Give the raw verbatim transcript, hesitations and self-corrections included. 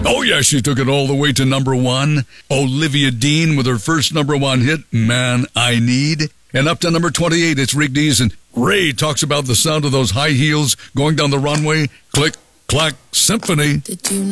Oh, yeah, she took it all the way to number one. Olivia Dean with her first number one hit, Man I Need. And up to number twenty-eight, it's Rick Dees. And Ray talks about the sound of those high heels going down the runway. Click, clack, symphony. Did you know?